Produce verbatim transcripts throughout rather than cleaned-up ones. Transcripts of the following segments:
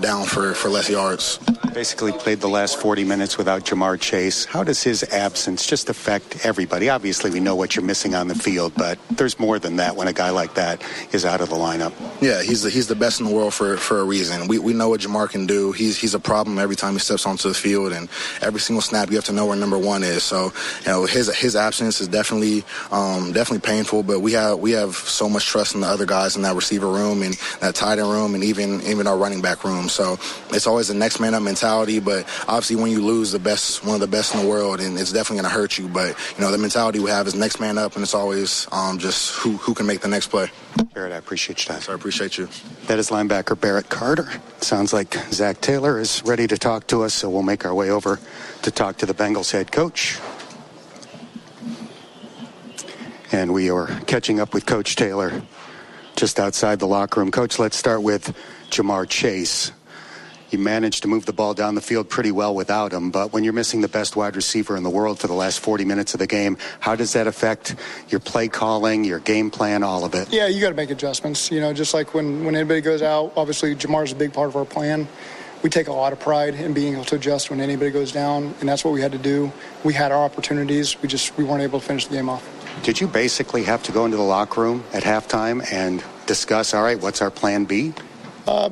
down for, for less yards. Basically played the last forty minutes without Ja'Marr Chase. How does his absence just affect everybody? Obviously, we know what you're missing on the field, but there's more than that when a guy like that is out of the lineup. Yeah, he's the, he's the best in the world for, for a reason. We we know what Ja'Marr can do. He's he's a problem every time he steps onto the field, and every single snap you have to know where number one is. So, you know, his his absence is definitely um, definitely painful. But we have we have so much trust in the other guys in that receiver room and that tight end room, and even even our running back room. So it's always a next man up mentality. But obviously, when you lose the best, one of the best in the world, and it's definitely going to hurt you. But you know, the mentality we have is next man up, and it's always um, just who who can make the next play. Barrett, I appreciate your time. So I appreciate you. That is linebacker Barrett Carter. Sounds like Zach Taylor is ready to talk to us, so we'll make our way over to talk to the Bengals head coach. And we are catching up with Coach Taylor just outside the locker room. Coach, let's start with Ja'Marr Chase. You managed to move the ball down the field pretty well without him, but when you're missing the best wide receiver in the world for the last forty minutes of the game, how does that affect your play calling, your game plan, all of it? Yeah, you got to make adjustments. You know, just like when, when anybody goes out, obviously Ja'Marr's a big part of our plan. We take a lot of pride in being able to adjust when anybody goes down, and that's what we had to do. We had our opportunities. We just we weren't able to finish the game off. Did you basically have to go into the locker room at halftime and discuss, all right, what's our plan B? Uh,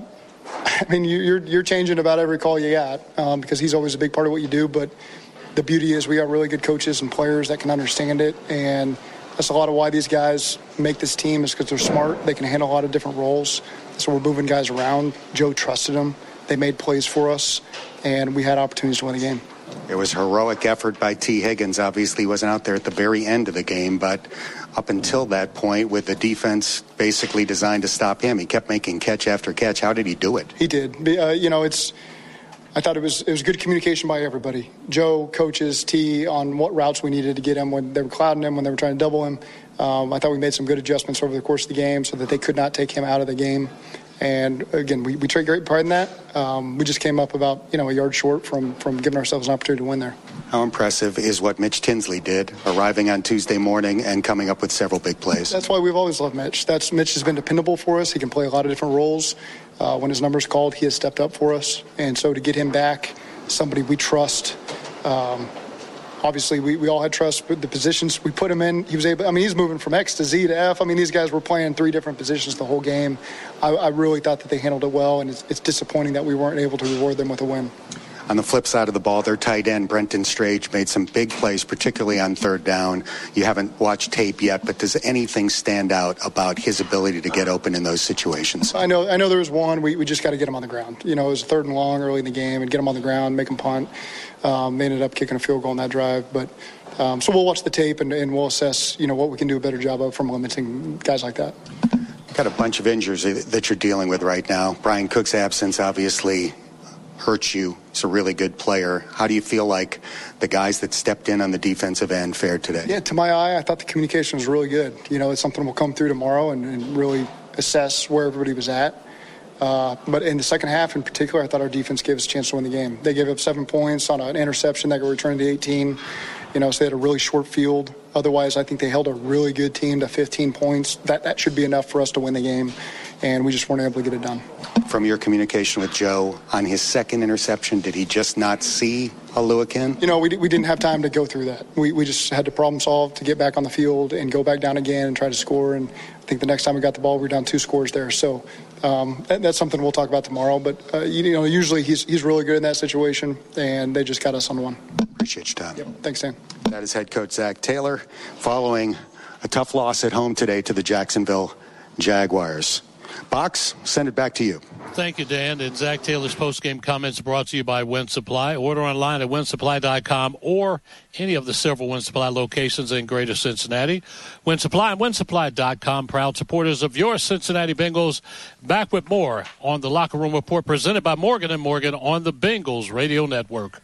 I mean, you're you're changing about every call you got um, because he's always a big part of what you do. But the beauty is we got really good coaches and players that can understand it, and that's a lot of why these guys make this team is because they're smart. They can handle a lot of different roles. So we're moving guys around. Joe trusted them. They made plays for us, and we had opportunities to win the game. It was heroic effort by T. Higgins. Obviously, he wasn't out there at the very end of the game, but up until that point, with the defense basically designed to stop him, he kept making catch after catch. How did he do it? He did. Uh, you know, it's. I thought it was it was good communication by everybody. Joe, coaches, T, on what routes we needed to get him when they were clouding him, when they were trying to double him. Um, I thought we made some good adjustments over the course of the game so that they could not take him out of the game. And again, we, we take great pride in that. Um, we just came up about, you know, a yard short from, from giving ourselves an opportunity to win there. How impressive is what Mitch Tinsley did, arriving on Tuesday morning and coming up with several big plays? That's why we've always loved Mitch. That's Mitch has been dependable for us. He can play a lot of different roles. Uh, when his number's called, he has stepped up for us. And so to get him back, somebody we trust. Um, obviously, we, we all had trust with the positions we put him in. He was able. I mean, he's moving from X to Z to F. I mean, these guys were playing three different positions the whole game. I, I really thought that they handled it well, and it's, it's disappointing that we weren't able to reward them with a win. On the flip side of the ball, their tight end, Brenton Strage, made some big plays, particularly on third down. You haven't watched tape yet, but does anything stand out about his ability to get open in those situations? I know I know there was one. We, we just got to get him on the ground. You know, it was third and long early in the game, and get him on the ground, make him punt. Um, they ended up kicking a field goal on that drive. But um, so we'll watch the tape, and, and we'll assess, you know, what we can do a better job of from limiting guys like that. Got a bunch of injuries that you're dealing with right now. Brian Cook's absence obviously hurts you. He's a really good player. How do you feel like the guys that stepped in on the defensive end fared today? Yeah, to my eye, I thought the communication was really good. You know, it's something we'll come through tomorrow and, and really assess where everybody was at. Uh, but in the second half in particular, I thought our defense gave us a chance to win the game. They gave up seven points on an interception that got returned to eighteen. You know, so they had a really short field. Otherwise, I think they held a really good team to fifteen points. That that should be enough for us to win the game, and we just weren't able to get it done. From your communication with Joe, on his second interception, did he just not see Oluwakin? You know, we, we didn't have time to go through that. We we just had to problem solve to get back on the field and go back down again and try to score. And I think the next time we got the ball, we were down two scores there. So um, that, that's something we'll talk about tomorrow. But, uh, you, you know, usually he's he's really good in that situation, and they just got us on one. Appreciate your time. Yep. Thanks, Dan. That is head coach Zach Taylor following a tough loss at home today to the Jacksonville Jaguars. Box, send it back to you. Thank you, Dan. And Zach Taylor's post-game comments brought to you by Win Supply. Order online at win supply dot com or any of the several Win Supply locations in Greater Cincinnati. Win Supply and win supply dot com, proud supporters of your Cincinnati Bengals. Back with more on the Locker Room Report presented by Morgan and Morgan on the Bengals Radio Network.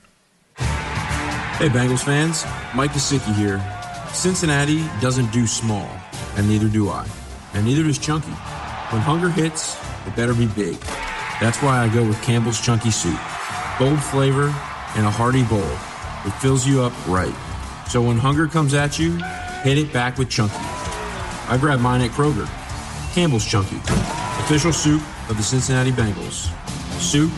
Hey, Bengals fans. Mike Gesicki here. Cincinnati doesn't do small, and neither do I. And neither does Chunky. When hunger hits, it better be big. That's why I go with Campbell's Chunky Soup. Bold flavor and a hearty bowl. It fills you up right. So when hunger comes at you, hit it back with Chunky. I grab mine at Kroger. Campbell's Chunky. Official soup of the Cincinnati Bengals. Soup